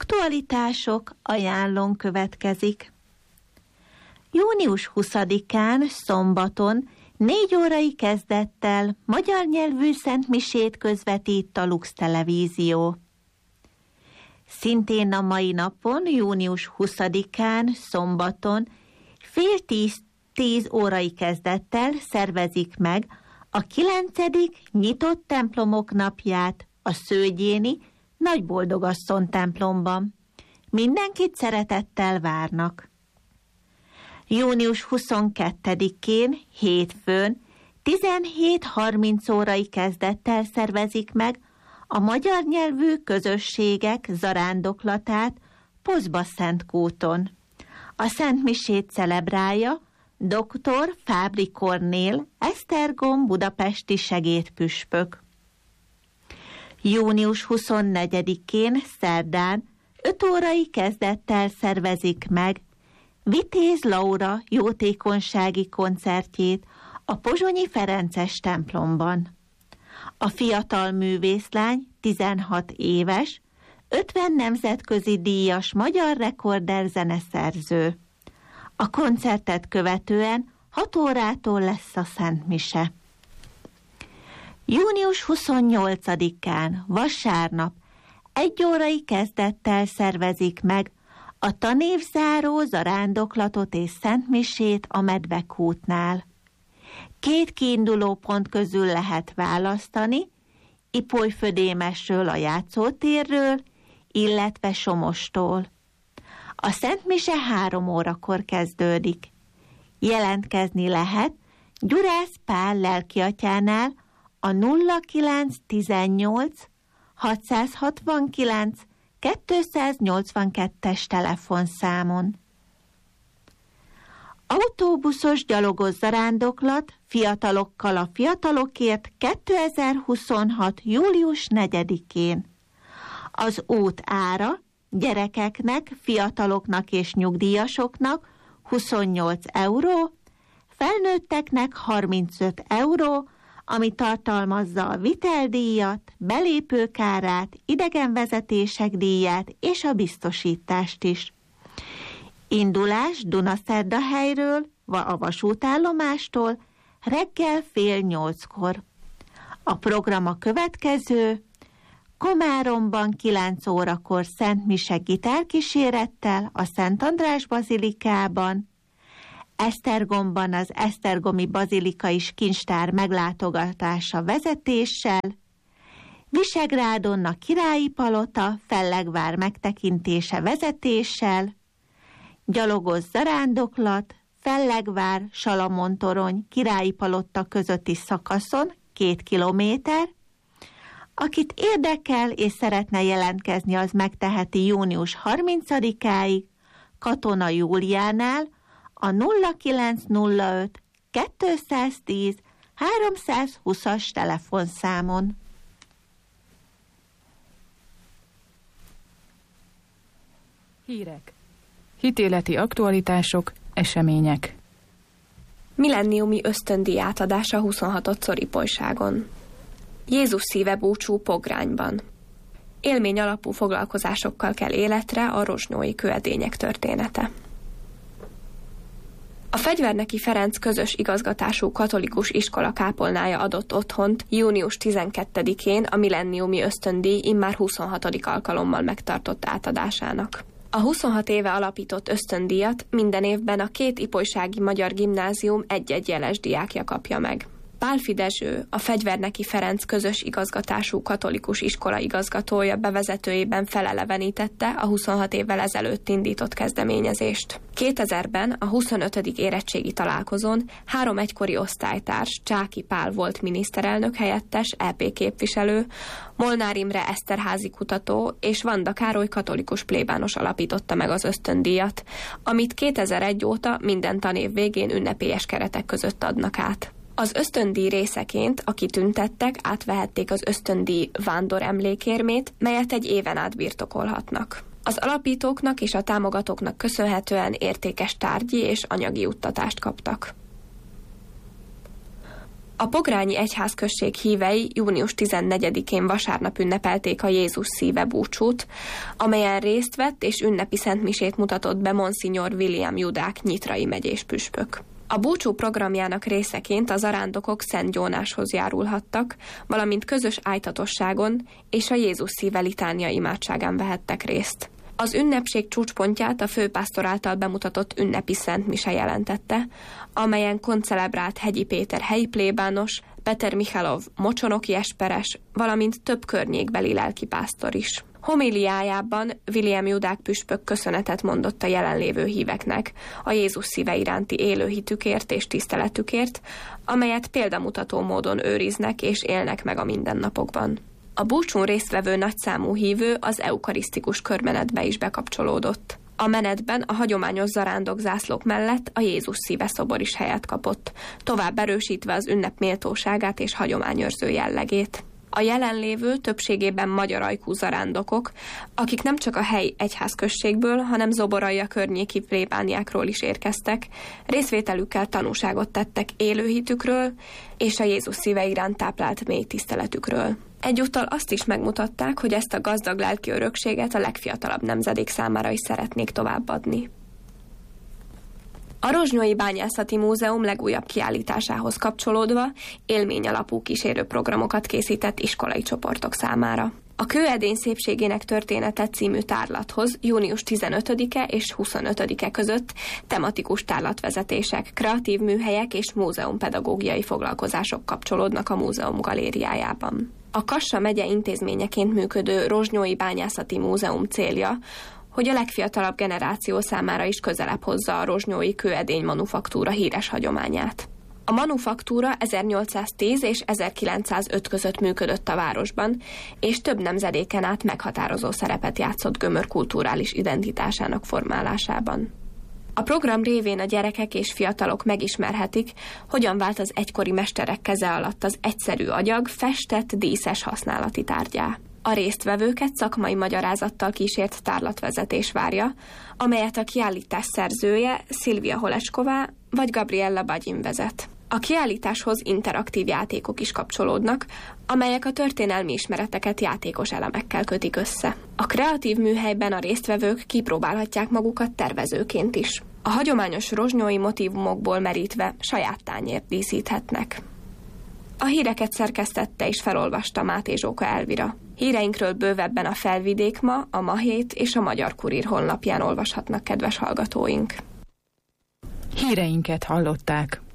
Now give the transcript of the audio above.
Aktualitások ajánlón következik. Június 20-án szombaton 4 órai kezdettel magyar nyelvű szentmisét közvetít a Lux Televízió. Szintén a mai napon, június 20-án szombaton 9:30 órai kezdettel szervezik meg a 9. nyitott templomok napját a Szőgyéni Nagyboldogasszony templomban. Mindenkit szeretettel várnak. Június 22-én, hétfőn 17:30 órai kezdettel szervezik meg a magyar nyelvű közösségek zarándoklatát Poszba-Szentkúton. A szentmisét celebrálja dr. Fábri Kornél, Esztergom budapesti segédpüspök. Június 24-én szerdán 5 órai kezdettel szervezik meg Vitéz Laura jótékonysági koncertjét a pozsonyi Ferences templomban. A fiatal művészlány 16 éves, 50 nemzetközi díjas magyar rekorder zeneszerző. A koncertet követően 6 órától lesz a szentmise. Június 28-án, vasárnap 1 órai kezdettel szervezik meg a tanévzáró zarándoklatot és szentmisét a Medvekútnál. 2 kiindulópont közül lehet választani, Ipolyfödémesről a játszótérről, illetve Somostól. A szentmise 3 órakor kezdődik. Jelentkezni lehet Gyurász Pál lelkiatyánál a 0918 669 282-es telefonszámon. Autóbuszos gyalogos zarándoklat fiatalokkal a fiatalokért 2026. július 4-én. Az út ára gyerekeknek, fiataloknak és nyugdíjasoknak 28 euró, felnőtteknek 35 euró, ami tartalmazza a viteldíjat, belépőkárát, idegenvezetések díját és a biztosítást is. Indulás Dunaszerdahelyről, a vasútállomástól reggel 7:30. A program a következő: Komáromban 9 órakor szentmise gitárkísérettel a Szent András bazilikában, Esztergomban az Esztergomi bazilika és kincstár meglátogatása vezetéssel, Visegrádon a Királyi Palota, Fellegvár megtekintése vezetéssel, gyalogos zarándoklat, Fellegvár, Salamon-torony, Királyi Palota közötti szakaszon 2 kilométer. Akit érdekel és szeretne jelentkezni, az megteheti június 30-áig Katona Júliánál a 0905 210 320-as telefonszámon. Hírek. Hitéleti aktualitások, események. Millenniumi ösztöndíj átadása 26-szor Ipolyságon. Jézus szíve búcsú Pogrányban. Élmény alapú foglalkozásokkal kell életre a rozsnyói kőedények története. A Fegyverneki Ferenc közös igazgatású katolikus iskola kápolnája adott otthont június 12-én a millenniumi ösztöndíj immár 26. alkalommal megtartott átadásának. A 26 éve alapított ösztöndíjat minden évben a 2 ipolysági magyar gimnázium egy-egy jeles diákja kapja meg. Pálffy Dezső, a Fegyverneki Ferenc közös igazgatású katolikus iskola igazgatója bevezetőjében felelevenítette a 26 évvel ezelőtt indított kezdeményezést. 2000-ben a 25. érettségi találkozón 3 egykori osztálytárs, Csáky Pál volt miniszterelnök helyettes, EP képviselő, Molnár Imre Eszterházi kutató és Vanda Károly katolikus plébános alapította meg az ösztöndíjat, amit 2001 óta minden tanév végén ünnepélyes keretek között adnak át. Az ösztöndíj részeként a kitüntettek átvehették az ösztöndíj vándor emlékérmét, melyet egy éven át birtokolhatnak. Az alapítóknak és a támogatóknak köszönhetően értékes tárgyi és anyagi juttatást kaptak. A Pogrányi egyházközség hívei június 14-én vasárnap ünnepelték a Jézus szíve búcsút, amelyen részt vett és ünnepi szentmisét mutatott be Monsignor William Judák nyitrai megyés püspök. A búcsú programjának részeként a zarándokok Szent Gyónáshoz járulhattak, valamint közös ájtatosságon és a Jézus szíve litánia imádságán vehettek részt. Az ünnepség csúcspontját a főpásztor által bemutatott ünnepi szentmise jelentette, amelyen koncelebrált Hegyi Péter helyi plébános, Peter Michalov mocsonoki esperes, valamint több környékbeli lelkipásztor is. Homiliájában William Judák püspök köszönetet mondott a jelenlévő híveknek a Jézus szíve iránti élő hitükért és tiszteletükért, amelyet példamutató módon őriznek és élnek meg a mindennapokban. A búcsún résztvevő nagyszámú hívő az eukarisztikus körmenetbe is bekapcsolódott. A menetben a hagyományos zarándok zászlók mellett a Jézus szíve szobor is helyet kapott, tovább erősítve az ünnep méltóságát és hagyományőrző jellegét. A jelenlévő többségében magyar ajkú zarándokok, akik nem csak a helyi egyházközségből, hanem Zoboraia környéki plébániákról is érkeztek, részvételükkel tanúságot tettek élőhitükről és a Jézus szíve iránt táplált mély tiszteletükről. Egyúttal azt is megmutatták, hogy ezt a gazdag lelki örökséget a legfiatalabb nemzedék számára is szeretnék továbbadni. A Rozsnyói Bányászati Múzeum legújabb kiállításához kapcsolódva élményalapú kísérőprogramokat készített iskolai csoportok számára. A Kőedény szépségének története című tárlathoz június 15-e és 25-e között tematikus tárlatvezetések, kreatív műhelyek és múzeumpedagógiai foglalkozások kapcsolódnak a múzeum galériájában. A Kassa megye intézményeként működő Rozsnyói Bányászati Múzeum célja, hogy a legfiatalabb generáció számára is közelebb hozza a rozsnyói kőedény manufaktúra híres hagyományát. A manufaktúra 1810 és 1905 között működött a városban, és több nemzedéken át meghatározó szerepet játszott Gömör kulturális identitásának formálásában. A program révén a gyerekek és fiatalok megismerhetik, hogyan vált az egykori mesterek keze alatt az egyszerű agyag festett, díszes használati tárgyá. A résztvevőket szakmai magyarázattal kísért tárlatvezetés várja, amelyet a kiállítás szerzője Szilvia Holesková vagy Gabriella Bagyin vezet. A kiállításhoz interaktív játékok is kapcsolódnak, amelyek a történelmi ismereteket játékos elemekkel kötik össze. A kreatív műhelyben a résztvevők kipróbálhatják magukat tervezőként is. A hagyományos rozsnyói motívumokból merítve saját tányért díszíthetnek. A híreket szerkesztette és felolvasta Máté Zsóka Elvira. Híreinkről bővebben a Felvidék Ma, a Ma Hét és a Magyar Kurír honlapján olvashatnak kedves hallgatóink. Híreinket hallották.